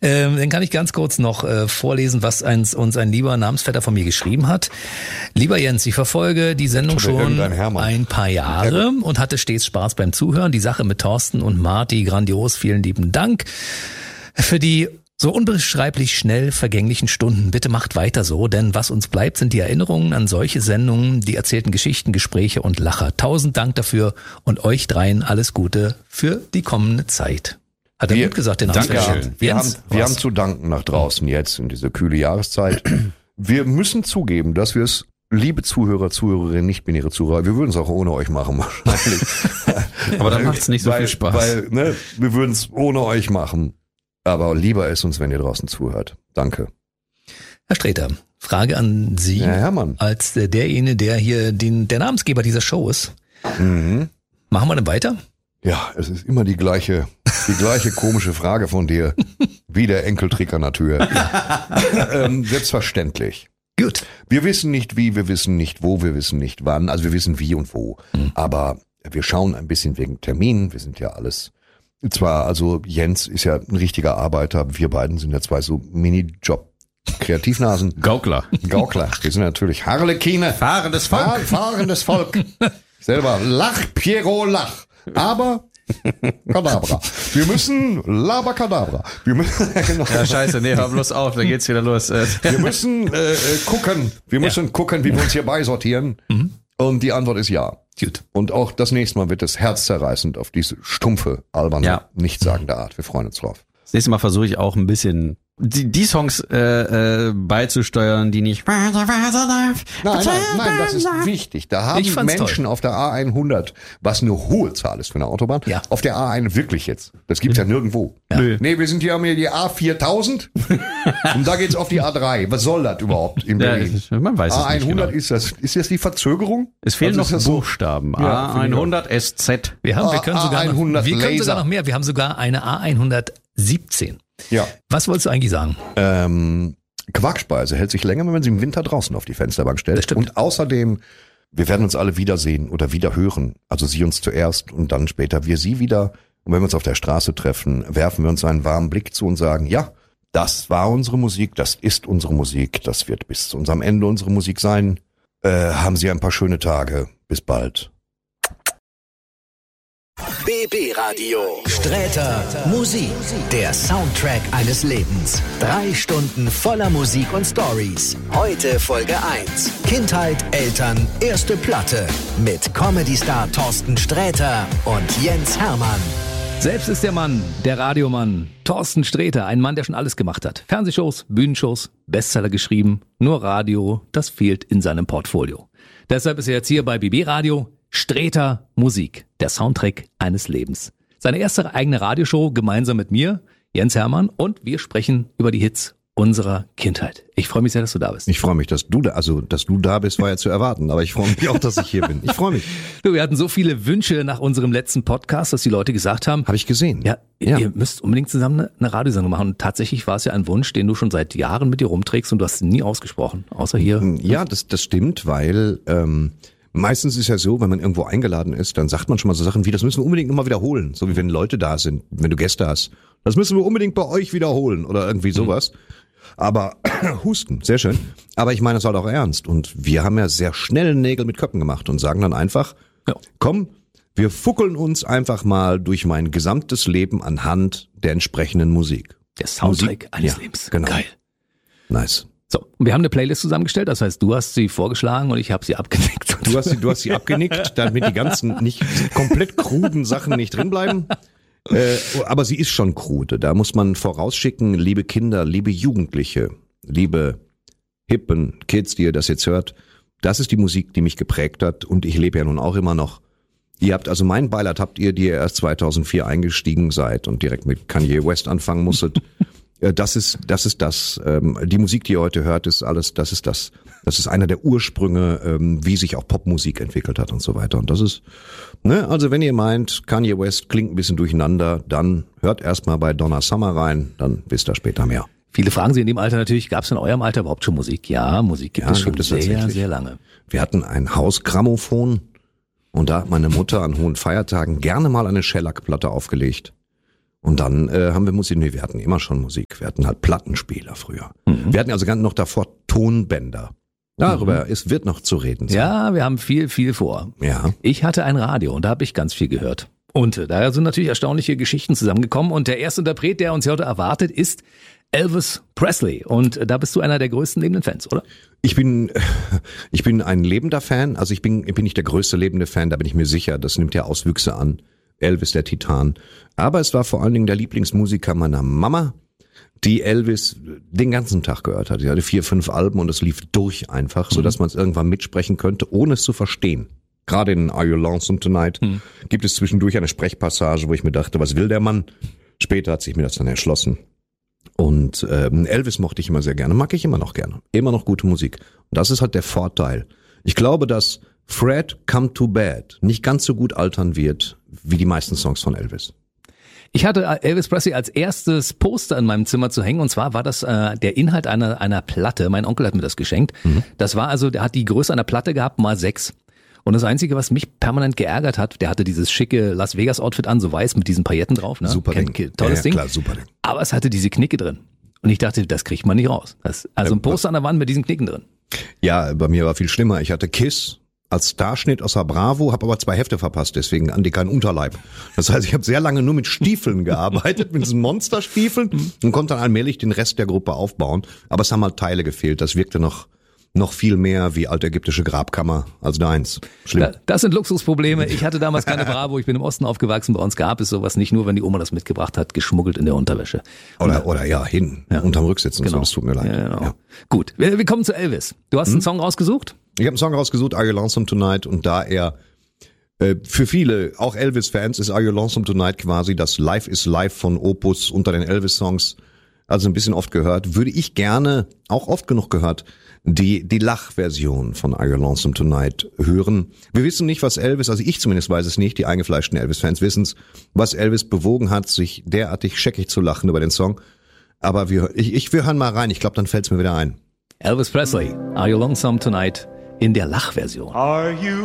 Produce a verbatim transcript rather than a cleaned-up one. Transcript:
Ähm, dann kann ich ganz kurz noch äh, vorlesen, was eins, uns ein lieber Namensvetter von mir geschrieben hat. Lieber Jens, ich verfolge die Sendung schon ein paar Jahre und hatte stets Spaß beim Zuhören. Die Sache mit Thorsten und Marty, grandios, vielen lieben Dank für die so unbeschreiblich schnell vergänglichen Stunden. Bitte macht weiter so, denn was uns bleibt, sind die Erinnerungen an solche Sendungen, die erzählten Geschichten, Gespräche und Lacher. Tausend Dank dafür und euch dreien alles Gute für die kommende Zeit. Hat er wir, gut gesagt, den danke. Namen. Wir, haben, wir haben zu danken nach draußen jetzt in diese kühle Jahreszeit. Wir müssen zugeben, dass wir es, liebe Zuhörer, Zuhörerinnen, nicht-binäre Zuhörer, wir würden es auch ohne euch machen wahrscheinlich. Aber dann macht es nicht so weil, viel Spaß. Weil, ne, wir würden es ohne euch machen. Aber lieber ist uns, wenn ihr draußen zuhört. Danke. Herr Sträter, Frage an Sie ja, Hermann. als derjenige, der hier den, der Namensgeber dieser Show ist. Mhm. Machen wir denn weiter? Ja, es ist immer die gleiche, die gleiche komische Frage von dir. Wie der Enkeltricker Natur. ähm, selbstverständlich. Gut. Wir wissen nicht wie, wir wissen nicht wo, wir wissen nicht wann. Also wir wissen wie und wo. Mhm. Aber wir schauen ein bisschen wegen Terminen. Wir sind ja alles... Zwar, also Jens ist ja ein richtiger Arbeiter, wir beiden sind ja zwei so Minijob-Kreativnasen. Gaukler. Gaukler. Wir sind natürlich Harlekine. Fahrendes Volk. Fahr, fahrendes Volk. Selber lach, Piero, lach. Aber Kadabra. Wir müssen Labakadabra. Wir müssen, genau. Ja, scheiße, nee, hör bloß auf, da geht's wieder los. Wir müssen äh, gucken, wir müssen ja. gucken, wie wir uns hier beisortieren. Mhm. Und die Antwort ist ja. Gut. Und auch das nächste Mal wird es herzzerreißend auf diese stumpfe, alberne, ja. nichtssagende Art. Wir freuen uns drauf. Das nächste Mal versuche ich auch ein bisschen die, die Songs äh, äh, beizusteuern, die nicht... Nein, nein, nein, das ist wichtig. Da haben Menschen toll. Auf der A hundert, was eine hohe Zahl ist für eine Autobahn, ja. auf der A eins wirklich jetzt. Das gibt's ja nirgendwo. Ja. Nee, wir sind hier, haben hier die A viertausend und da geht's auf die A drei. Was soll das überhaupt in Berlin? Ja, man weiß A es nicht hundert genau. ist das, ist das die Verzögerung? Es fehlen also noch so? Buchstaben. Ja, A hundert S Z. Wir haben, wir können sogar noch, wir können Laser. sogar noch mehr. Wir haben sogar eine A hundertsiebzehn. Ja. Was wolltest du eigentlich sagen? Ähm, Quarkspeise hält sich länger, wenn man sie im Winter draußen auf die Fensterbank stellt. Und außerdem, wir werden uns alle wiedersehen oder wieder hören. Also sie uns zuerst und dann später wir sie wieder. Und wenn wir uns auf der Straße treffen, werfen wir uns einen warmen Blick zu und sagen, ja, das war unsere Musik, das ist unsere Musik, das wird bis zu unserem Ende unsere Musik sein. Äh, haben Sie ein paar schöne Tage. Bis bald. B B Radio. Sträter Musik. Der Soundtrack eines Lebens. Drei Stunden voller Musik und Stories. Heute Folge eins. Kindheit, Eltern, erste Platte. Mit Comedy-Star Thorsten Sträter und Jens Hermann. Selbst ist der Mann, der Radiomann, Thorsten Sträter, ein Mann, der schon alles gemacht hat. Fernsehshows, Bühnenshows, Bestseller geschrieben, nur Radio, das fehlt in seinem Portfolio. Deshalb ist er jetzt hier bei B B Radio. Sträter Musik, der Soundtrack eines Lebens. Seine erste eigene Radioshow gemeinsam mit mir, Jens Hermann, und wir sprechen über die Hits unserer Kindheit. Ich freue mich sehr, dass du da bist. Ich freue mich, dass du da, also dass du da bist, war ja zu erwarten, aber ich freue mich auch, dass ich hier bin. Ich freue mich. Du, wir hatten so viele Wünsche nach unserem letzten Podcast, dass die Leute gesagt haben, habe ich gesehen. Ja, ja, ihr müsst unbedingt zusammen eine, eine Radiosendung machen. Und tatsächlich war es ja ein Wunsch, den du schon seit Jahren mit dir rumträgst und du hast ihn nie ausgesprochen, außer hier. Ja, das das stimmt, weil ähm, meistens ist ja so, wenn man irgendwo eingeladen ist, dann sagt man schon mal so Sachen wie, das müssen wir unbedingt nochmal wiederholen. So wie wenn Leute da sind, wenn du Gäste hast. Das müssen wir unbedingt bei euch wiederholen oder irgendwie sowas. Mhm. Aber Husten, sehr schön. Aber ich meine es halt auch ernst. Und wir haben ja sehr schnell Nägel mit Köppen gemacht und sagen dann einfach, ja. komm, wir fuckeln uns einfach mal durch mein gesamtes Leben anhand der entsprechenden Musik. Der Soundtrack Musik, eines ja, Lebens. Genau. Geil. Nice. So, und wir haben eine Playlist zusammengestellt, das heißt, du hast sie vorgeschlagen und ich habe sie abgenickt. Du hast sie, du hast sie abgenickt, damit die ganzen nicht komplett kruden Sachen nicht drin bleiben. Äh, aber sie ist schon krude. Da muss man vorausschicken, liebe Kinder, liebe Jugendliche, liebe hippen Kids, die ihr das jetzt hört, das ist die Musik, die mich geprägt hat und ich lebe ja nun auch immer noch. Ihr habt also mein Beileid habt ihr, die ihr erst zweitausendvier eingestiegen seid und direkt mit Kanye West anfangen musstet. Das ist, das ist das. Ähm, die Musik, die ihr heute hört, ist alles, das ist das. Das ist einer der Ursprünge, ähm, wie sich auch Popmusik entwickelt hat und so weiter. Und das ist, ne, also wenn ihr meint, Kanye West klingt ein bisschen durcheinander, dann hört erstmal bei Donna Summer rein, dann wisst ihr später mehr. Viele fragen Sie in dem Alter natürlich, gab es in eurem Alter überhaupt schon Musik? Ja, Musik gibt ja, es schon gibt es sehr, sehr lange. Wir hatten ein Hausgrammophon und da hat meine Mutter an hohen Feiertagen gerne mal eine Shellac-Platte aufgelegt. Und dann äh, haben wir Musik, nee, wir hatten immer schon Musik, wir hatten halt Plattenspieler früher. Mhm. Wir hatten also ganz noch davor Tonbänder. Darüber mhm. ist, wird noch zu reden sein. Ja, wir haben viel, viel vor. Ja. Ich hatte ein Radio und da habe ich ganz viel gehört. Und äh, da sind natürlich erstaunliche Geschichten zusammengekommen. Und der erste Interpret, der uns heute erwartet, ist Elvis Presley. Und äh, da bist du einer der größten lebenden Fans, oder? Ich bin, ich bin ein lebender Fan. Also ich bin, ich bin nicht der größte lebende Fan, da bin ich mir sicher. Das nimmt ja Auswüchse an. Elvis, der Titan. Aber es war vor allen Dingen der Lieblingsmusiker meiner Mama, die Elvis den ganzen Tag gehört hat. Sie hatte vier, fünf Alben und es lief durch einfach, so dass man es irgendwann mitsprechen könnte, ohne es zu verstehen. Gerade in Are You Lonesome Tonight mhm. gibt es zwischendurch eine Sprechpassage, wo ich mir dachte, was will der Mann? Später hat sich mir das dann erschlossen. Und ähm, Elvis mochte ich immer sehr gerne, mag ich immer noch gerne. Immer noch gute Musik. Und das ist halt der Vorteil. Ich glaube, dass Fred Come to Bed nicht ganz so gut altern wird wie die meisten Songs von Elvis. Ich hatte Elvis Presley als erstes Poster in meinem Zimmer zu hängen und zwar war das äh, der Inhalt einer einer Platte. Mein Onkel hat mir das geschenkt. Mhm. Das war also, der hat die Größe einer Platte gehabt mal sechs. Und das Einzige, was mich permanent geärgert hat, der hatte dieses schicke Las Vegas Outfit an, so weiß mit diesen Pailletten drauf. Ne? Super Ding. Ken, tolles ja, ja, Ding. Klar, super Ding. Aber es hatte diese Knicke drin. Und ich dachte, das kriegt man nicht raus. Das, also ein Poster an der Wand mit diesen Knicken drin. Ja, bei mir war viel schlimmer. Ich hatte Kiss als Starschnitt aus der Bravo, habe aber zwei Hefte verpasst, deswegen Andi kein Unterleib. Das heißt, ich habe sehr lange nur mit Stiefeln gearbeitet, mit diesen Monsterstiefeln und konnte dann allmählich den Rest der Gruppe aufbauen. Aber es haben halt Teile gefehlt. Das wirkte noch noch viel mehr wie altägyptische Grabkammer als deins. Schlimm. Das sind Luxusprobleme. Ich hatte damals keine Bravo. Ich bin im Osten aufgewachsen. Bei uns gab es sowas nicht nur, wenn die Oma das mitgebracht hat, geschmuggelt in der Unterwäsche. Oder, oder ja, hin, ja. unterm Rücksitzen. Genau. So, das tut mir leid. Ja, genau. Ja. Gut, wir, wir kommen zu Elvis. Du hast hm? einen Song rausgesucht? Ich habe einen Song rausgesucht, Are You Lonesome Tonight? Und da er äh, für viele, auch Elvis-Fans, ist Are You Lonesome Tonight quasi das Life is Life von Opus unter den Elvis-Songs. Also ein bisschen oft gehört. Würde ich gerne, auch oft genug gehört, die die Lachversion von Are You Lonesome Tonight hören. Wir wissen nicht, was Elvis, also ich zumindest weiß es nicht, die eingefleischten Elvis-Fans wissen es, was Elvis bewogen hat, sich derartig scheckig zu lachen über den Song. Aber wir, ich, ich, wir hören mal rein, ich glaube, dann fällt es mir wieder ein. Elvis Presley, Are You Lonesome Tonight in der Lachversion. Are you